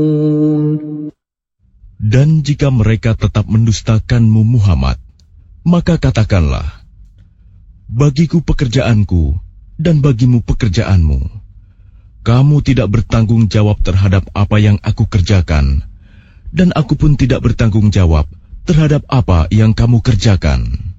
Dan jika mereka tetap mendustakanmu Muhammad, maka katakanlah, bagiku pekerjaanku dan bagimu pekerjaanmu. Kamu tidak bertanggung jawab terhadap apa yang aku kerjakan, dan aku pun tidak bertanggung jawab terhadap apa yang kamu kerjakan.